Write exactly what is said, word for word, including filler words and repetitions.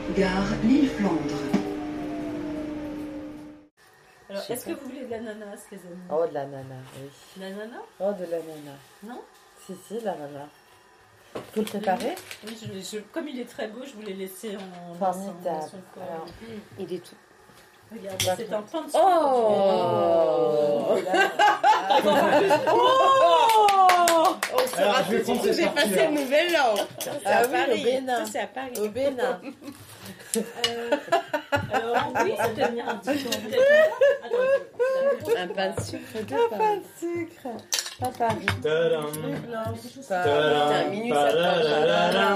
Gare Lille-Flandre. Alors, est-ce que vous voulez de l'ananas, les amis? Oh, de l'ananas, oui. L'ananas? Oh, de l'ananas. Non? Si, si, l'ananas. Faut le préparer? Oui, je, je, comme il est très beau, je voulais laisser en... Formidable. Dans son corps. Alors, il est tout... Regarde, D'accord. c'est un pain de Oh, oh, là, oh, on saura Alors, je vais tout de suite compter où j'ai sortir. passé le nouvel an. Ça, c'est Ah à oui, Paris. au Bénin. Ça, c'est à Paris. au Bénin. Euh, alors, oui, ça peut venir un petit peu en peut-être. Attends, Un pain de sucre de Pas pain. de sucre. Pas Paris. Tadam. Plus blanche. Tadam. Putain, minute, ça passe. Tadadadada.